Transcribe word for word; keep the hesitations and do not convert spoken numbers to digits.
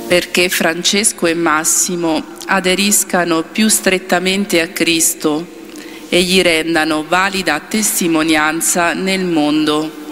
perché Francesco e Massimo aderiscano più strettamente a Cristo e gli rendano valida testimonianza nel mondo.